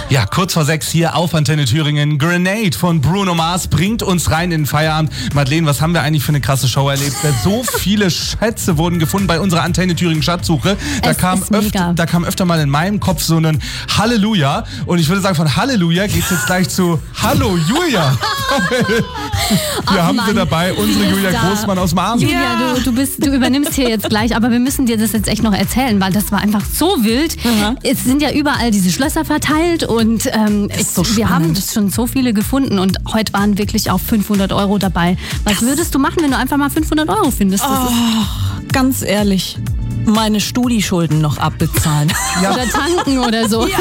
Ja, kurz vor 6 hier auf Antenne Thüringen. Grenade von Bruno Mars bringt uns rein in den Feierabend. Madeleine, was haben wir eigentlich für eine krasse Show erlebt? So viele Schätze wurden gefunden bei unserer Antenne Thüringen Schatzsuche. Da kam öfter mal in meinem Kopf so ein Halleluja. Und ich würde sagen, von Halleluja geht es jetzt gleich zu Hallo Julia. Wir haben sie dabei, unsere Julia Großmann aus dem Abend. Julia, du übernimmst hier jetzt gleich, aber wir müssen dir das jetzt echt noch erzählen, weil das war einfach so wild. Es sind ja überall diese Schlösser verteilt und wir haben schon so viele gefunden und heute waren wirklich auch 500 € dabei. Was würdest du machen, wenn du einfach mal 500 € findest? Ganz ehrlich, meine Studi-Schulden noch abbezahlen. Oder tanken oder so.